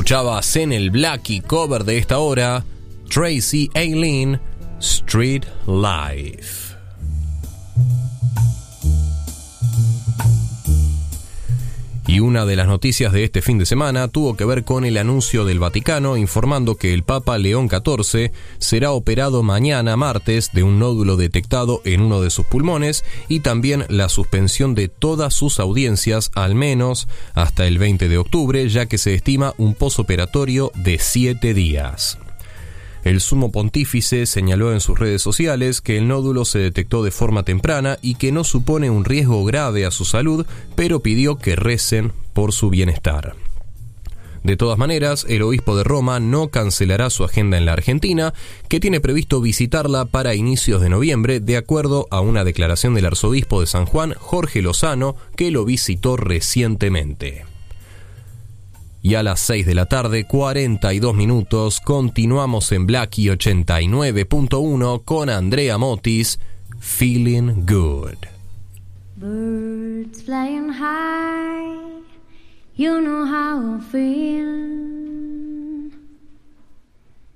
Escuchabas en el Blackie cover de esta hora, Tracy Aileen, Street Life. Y una de las noticias de este fin de semana tuvo que ver con el anuncio del Vaticano informando que el Papa León XIV será operado mañana martes de un nódulo detectado en uno de sus pulmones y también la suspensión de todas sus audiencias al menos hasta el 20 de octubre, ya que se estima un posoperatorio de 7 días. El sumo pontífice señaló en sus redes sociales que el nódulo se detectó de forma temprana y que no supone un riesgo grave a su salud, pero pidió que recen por su bienestar. De todas maneras, el obispo de Roma no cancelará su agenda en la Argentina, que tiene previsto visitarla para inicios de noviembre, de acuerdo a una declaración del arzobispo de San Juan, Jorge Lozano, que lo visitó recientemente. Y a las 6 de la tarde, 42 minutos, continuamos en Blackie 89.1 con Andrea Motis, Feeling Good. Birds flying high, you know how I feel.